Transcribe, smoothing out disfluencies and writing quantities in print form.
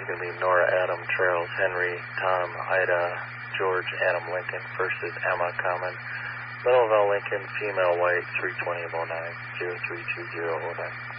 going to be Nora, Adam, Charles, Henry, Tom, Ida, George, Adam, Lincoln. First is Emma, Common. Middle of L, Lincoln, female, white, 320 of 09, 032009.